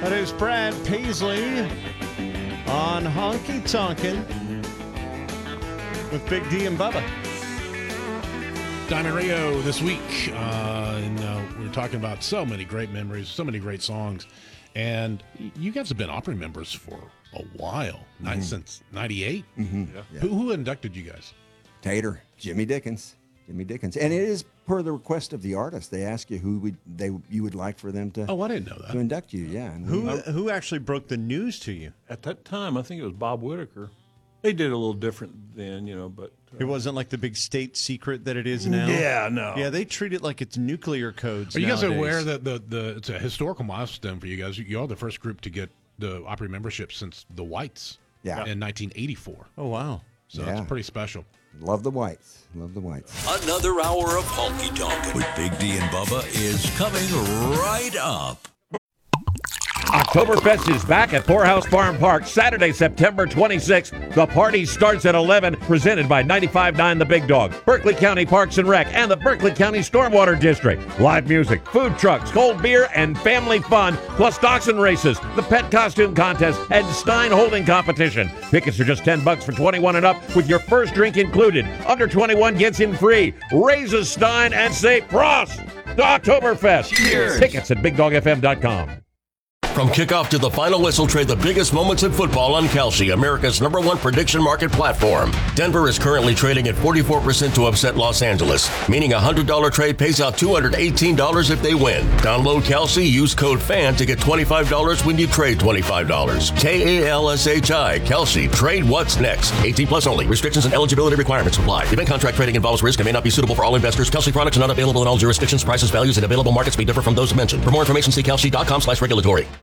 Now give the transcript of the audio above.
That is Brad Paisley on Honky Tonkin' with Big D and Bubba. Diamond Radio this week, and we're talking about so many great memories, so many great songs, and you guys have been Opry members for a while, since '98. Mm-hmm. Yeah. Who inducted you guys? Tater, Jimmy Dickens, and it is per the request of the artist. They ask you who you would like for them to. Oh, I didn't know that. To induct you, yeah. And Who actually broke the news to you? At that time, I think it was Bob Whitaker. They did a little different then, but... It wasn't like the big state secret that it is now? Yeah, no. Yeah, they treat it like it's nuclear codes Are you guys nowadays. aware that it's a historical milestone for you guys? You are the first group to get the Opry membership since the Whites in 1984. Oh, wow. So it's pretty special. Love the Whites. Love the Whites. Another hour of Honky Tonkin' with Big D and Bubba is coming right up. Oktoberfest is back at Poorhouse Farm Park Saturday, September 26th. The party starts at 11, presented by 95.9 The Big Dog, Berkeley County Parks and Rec, and the Berkeley County Stormwater District. Live music, food trucks, cold beer, and family fun, plus dachshund races, the pet costume contest, and Stein holding competition. Tickets are just $10 for 21 and up, with your first drink included. Under 21 gets in free. Raise a Stein and say Prost to Oktoberfest. Cheers. Tickets at BigDogFM.com. From kickoff to the final whistle, trade the biggest moments in football on Kalshi, America's #1 prediction market platform. Denver is currently trading at 44% to upset Los Angeles, meaning a $100 trade pays out $218 if they win. Download Kalshi, use code FAN to get $25 when you trade $25. Kalshi, Kalshi, trade what's next. 18 plus only. Restrictions and eligibility requirements apply. Event contract trading involves risk and may not be suitable for all investors. Kalshi products are not available in all jurisdictions. Prices, values, and available markets may differ from those mentioned. For more information, see Kalshi.com/regulatory.